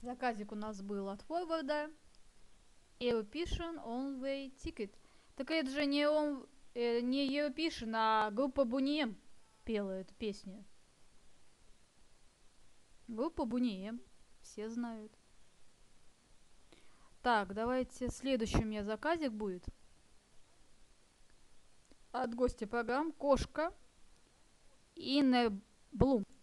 Заказик у нас был от Forward. European On Way Ticket. Так это же не European, а группа Бунием пела эту песню. Группа Бунием. Все знают. Так, давайте следующий у меня заказик будет. От гостя программ Кошка Инне Блум.